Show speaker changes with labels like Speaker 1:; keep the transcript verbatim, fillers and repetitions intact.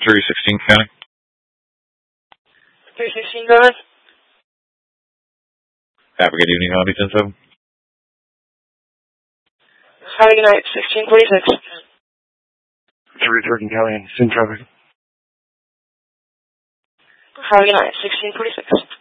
Speaker 1: three sixteen County.
Speaker 2: three sixteen, go ahead.
Speaker 1: Have a good evening, I'll be ten seven.
Speaker 2: Have a good night, sixteen forty-six.
Speaker 3: three thirteen County, same traffic.
Speaker 2: Have a good night, sixteen forty-six.